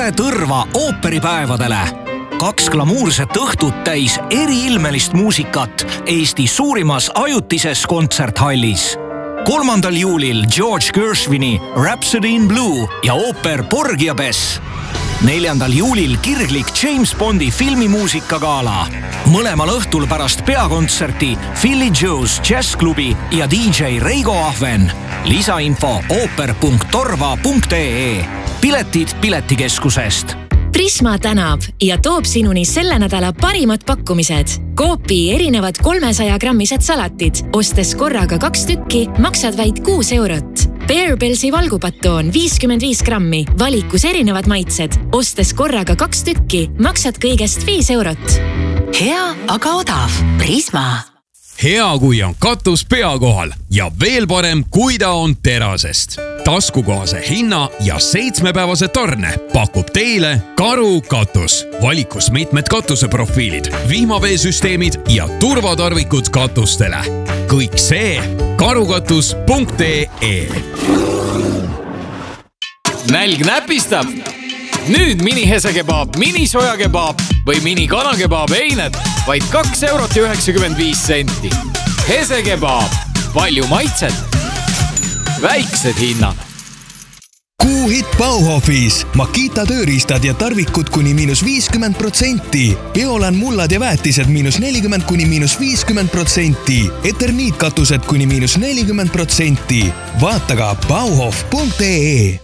Tule Tõrva ooperipäevadele. 2 glamuurset õhtut täis eriilmelist muusikat Eesti suurimas ajutises kontserthallis. 3. juulil George Gershwini Rhapsody in Blue ja ooper Porgy ja Bess. 4. juulil kirglik James Bondi filmimuusikagala. Mõlemal õhtul pärast peakontserti Philly Joe's Jazzklubi ja DJ Reigo Ahven. Lisainfo ooper.torva.ee. Piletid Piletikeskusest. Prisma tänab ja toob sinuni selle nädala parimad pakkumised. Coopi erinevad 300 grammised salatid. Ostes korraga 2 tükki, maksad vaid 6 eurot. Bearbellsi valgupatoon 55 grammi, valikus erinevad maitsed. Ostes korraga 2 tükki, maksad kõigest 5 eurot. Hea, aga odav. Prisma. Hea, kui on katus pea kohal ja veel parem, kui ta on terasest. Taskukohase hinna ja 7-päevase tarne pakub teile Karu katus. Valikus mitmed katuseprofiilid, vihmaveesüsteemid ja turvatarvikud katustele. Kõik see karukatus.ee. Nälg näpistab. Nüüd mini-hesekebaab, mini-sojakebaab või mini-kanakebaab eined vaid 2 eurot ja 95 senti. Hesekebaab, palju maitset, väiksed hinnad. Kuuhit Bauhofis. Makita tööriistad ja tarvikud kuni -50%. Eolan mullad ja väetised -40 kuni -50%. Eterniitkatused kuni -40%. Vaata ka bauhof.ee.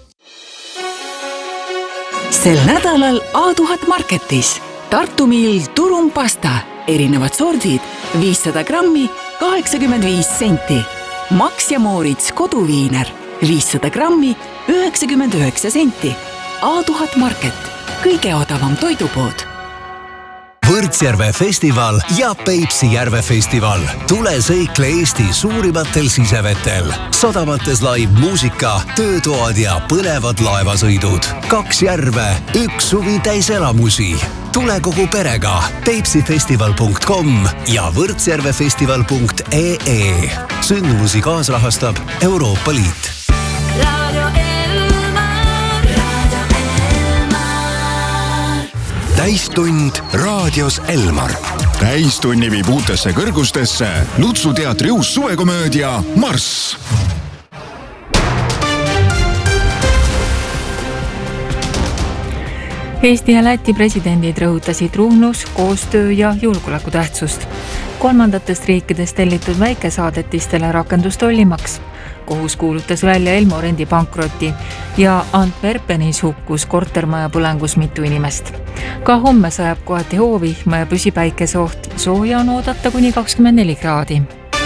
Sel nädalal A1000 Marketis. Tartu Mill turumpasta. Erinevad sordid. 500 grammi, 85 senti. Max ja Moorits koduviiner. 500 grammi, 99 senti. A1000 Market. Kõige odavam toidupood. Võrtsjärve festival ja Peipsi järve festival. Tule sõikle Eesti suurimatel sisevetel. Sadamates live muusika, töötoad ja põnevad laevasõidud. 2 järve, 1 suvi täis elamusi. Tule kogu perega. peipsifestival.com ja võrtsjärvefestival.ee. Sündmusi kaasrahastab Euroopa Liit. Täistund raadios Elmar. Täistunni viib uutesse kõrgustesse Lutsu teatri uus suvekomöödia Marss. Eesti ja Läti presidendid rõhutasid Ruhnus koostöö ja julgeoleku tähtsust. 3. riikidest tellitud väikesaadetistele rakendus tollimaks. Kohus kuulutas välja Elmorendi pankroti ja Antwerpenis hukkus kortermaja põlengus mitu inimest. Ka homme sajab kohati hoovihma ja püsipäikeseoht. Sooja on oodata kuni 24 kraadi.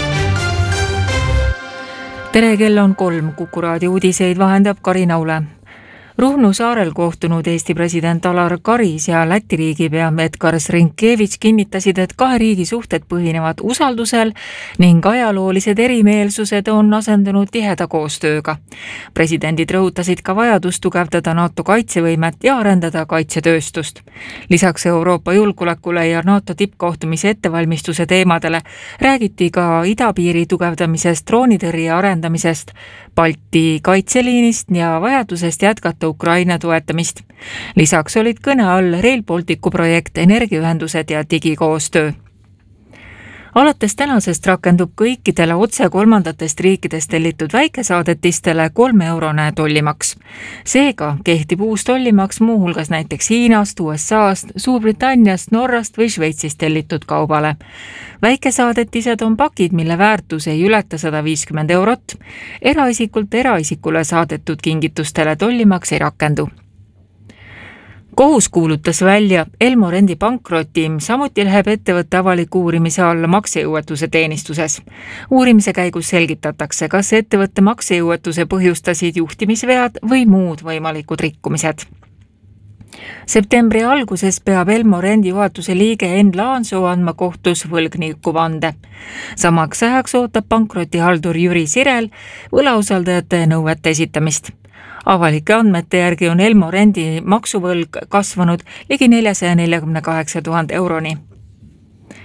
Tere, kell on 3. Kuku raadio uudiseid vahendab Kari Naule. Ruhnu saarel kohtunud Eesti president Alar Karis ja Läti riigipea Edgar Rinkevich kinnitasid, et 2 riigi suhted põhinevad usaldusel ning ajaloolised erimeelsused on asendunud tiheda koostööga. Presidendid rõhutasid ka vajadust tugevdada NATO kaitsevõimet ja arendada kaitsetööstust. Lisaks Euroopa julgeolekule ja NATO tippkohtumise ettevalmistuse teemadele räägiti ka idapiiri tugevdamisest, droonitõrje arendamisest, Balti kaitseliinist ja vajadusest jätkata Ukraina toetamist. Lisaks olid kõne all Rail Balticu projekt, energiaühendused ja digikoostöö. Alates tänasest rakendub kõikidele otse 3. riikidest tellitud väikesaadetistele 3-eurone tollimaks. Seega kehtib uus tollimaks muuhulgas näiteks Hiinast, USAst, Suurbritanniast, Norrast või Šveitsist tellitud kaubale. Väikesaadetised on pakid, mille väärtus ei ületa 150 eurot. Eraisikult eraisikule saadetud kingitustele tollimaks ei rakendu. Kohus kuulutas välja Elmorendi pankroti, samuti läheb ettevõtte avaliku uurimise alla maksejõuetuse teenistuses. Uurimise käigus selgitatakse, kas ettevõtte maksejõuetuse põhjustasid juhtimisvead või muud võimalikud rikkumised. Septembri alguses peab Elmorendi juhatuse liige Enn Laansoo andma kohtus võlgniku vande. Samaks ajaks ootab pankrotihaldur Jüri Sirel võlausaldajate nõuete esitamist. Avalike andmete järgi on Elmorendi maksuvõlg kasvanud ligi 448 000 euroni.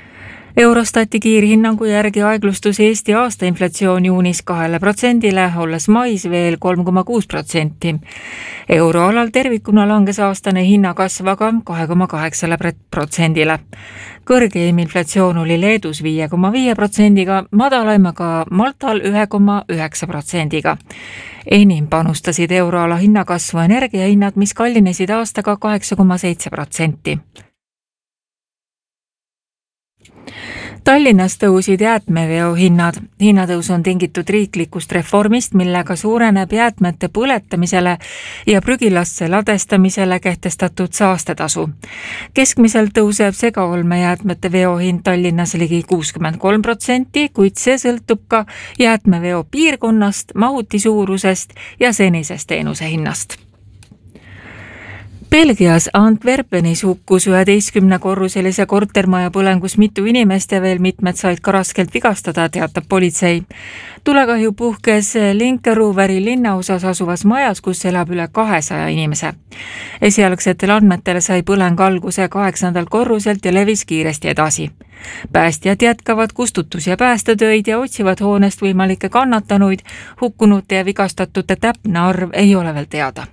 Eurostati kiirhinnangu järgi aeglustus Eesti aasta inflatsioon juunis 2%-le, olles mais veel 3,6%. Euroalal tervikuna langes aastane hinnakasv aga 2,8%-le. Kõrgeim inflatsioon oli Leedus 5,5%-ga, madalaim aga Maltal 1,9%-ga. Enim panustasid euroala hinnakasvu energiahinnad, mis kallinesid aastaga 8,7%. Tallinnas tõusid jäätmeveo hinnad. Hinnatõus on tingitud riiklikust reformist, millega suureneb jäätmete põletamisele ja prügilasse ladestamisele kehtestatud saastetasu. Keskmiselt tõuseb segaolmejäätmete veo hind Tallinnas ligi 63%, kuid see sõltub ka jäätmeveo piirkonnast, mahuti suurusest ja senisest teenuse hinnast. Belgias Antwerpenis hukkus 11-korruselise kortermaja põlengus mitu inimest ja veel mitmed said ka raskelt vigastada, teatab politsei. Tulekahju puhkes Linkerooveri linnaosas asuvas majas, kus elab üle 200 inimese. Esialgsetel andmetel sai põleng alguse 8. korruselt ja levis kiiresti edasi. Päästjad jätkavad kustutus- ja päästetöid ja otsivad hoonest võimalikke kannatanuid. Hukkunute ja vigastatute täpne arv ei ole veel teada.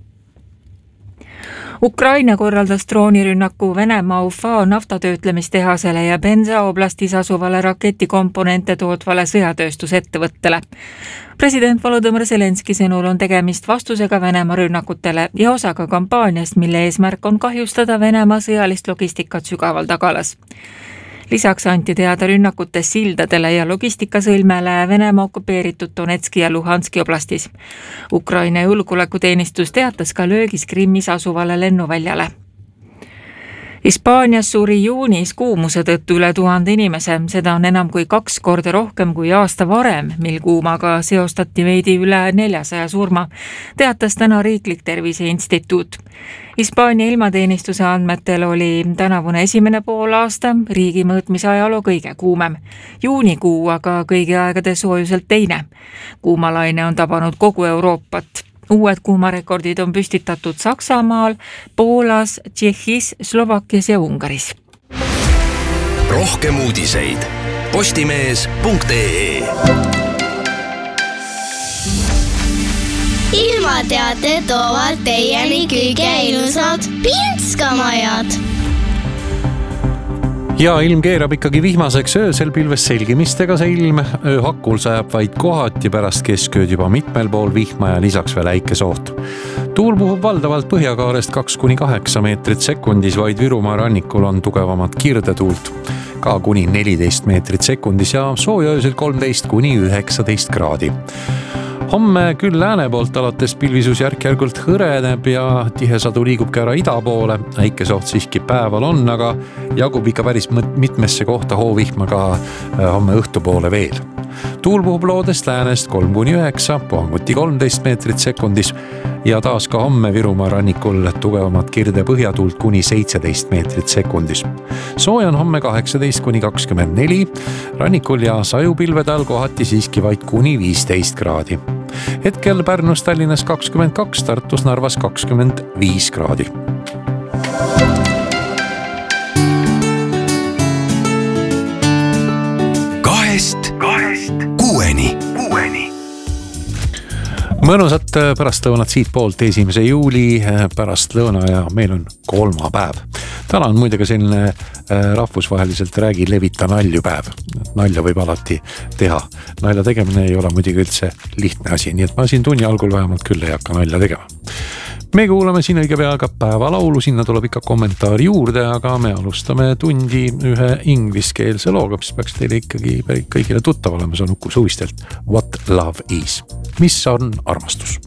Ukraina korraldas droonirünnaku Venemaa Ufa naftatöötlemistehasele ja Penza oblastis asuvale raketikomponente tootvale sõjatööstusettevõttele. President Volodõmõr Zelenski sõnul on tegemist vastusega Venemaa rünnakutele ja osaga kampaaniast, mille eesmärk on kahjustada Venemaa sõjalist logistikat sügaval tagalas. Lisaks anti teada rünnakutes sildadele ja logistikasõlmele Venemaa okupeeritud Donetski ja Luhanski oblastis. Ukraina julgeolekuteenistus teatas ka löögis Krimmis asuvale lennuväljale. Hispaanias suri juunis kuumuse tõttu üle 1000 inimese, seda on enam kui 2 korda rohkem kui aasta varem, mil kuumaga seostati veidi üle 400 surma, teatas täna Riiklik Terviseinstituut. Hispaania ilmateenistuse andmetel oli tänavune esimene poolaasta riigi mõõtmise ajaloo kõige kuumem. Juunikuu aga kõigi aegade soojuselt teine. Kuumalaine on tabanud kogu Euroopat. Uued kuumarekordid on püstitatud Saksamaal, Poolas, Tšehhis, Slovakkias ja Ungaris. Rohkem uudiseid postimees.ee. Ilmateate toovad teieni kõige ilusad Pinskamajad. Ja ilm keerab ikkagi vihmaseks, öösel pilves selgimistega see ilm, ööhakkul sajab vaid kohati, pärast keskööd juba mitmel pool vihma ja lisaks veel äikesoht. Tuul puhub valdavalt põhjakaarest 2-8 meetrit sekundis, vaid Virumaa rannikul on tugevamat kirdetuult, ka kuni 14 meetrit sekundis ja sooja öösel 13-19 kraadi. Homme küll lääne poolt alates pilvisus järk-järgult hõreneb ja tihesadu liigub ka ära ida poole. Äikesoht siiski päeval on, aga jagub ikka päris mitmesse kohta hoovihma ka homme õhtupoole veel. Tuul puhub loodest läänest 3-9, puhanguti 13 meetrit sekundis ja taas ka homme Virumaa rannikul tugevamat kirde põhjatuult kuni 17 meetrit sekundis. Sooja on homme 18-24, rannikul ja sajupilvede all kohati siiski vaid kuni 15 kraadi. Hetkel Pärnus, Tallinnas 22, Tartus, Narvas 25 kraadi. Kahest kuueni. Mõnusat pärastlõunat siit poolt 1. juuli pärastlõuna ja meil on kolmapäev. Täna on muide ka selline rahvusvaheliselt räägi levita naljupäev. Nalja võib alati teha. Nalja tegemine ei ole muidugi üldse lihtne asi, nii et ma siin tunni algul vähemalt küll ei hakka nalja tegema. Me kuulame siin õige pea ka päevalaulu, sinna tuleb ikka kommentaar juurde, aga me alustame tundi ühe ingliskeelse looga, mis peaks teile ikkagi kõigile tuttav olema, see on Uku Suvistelt What Love Is. Mis on armastus?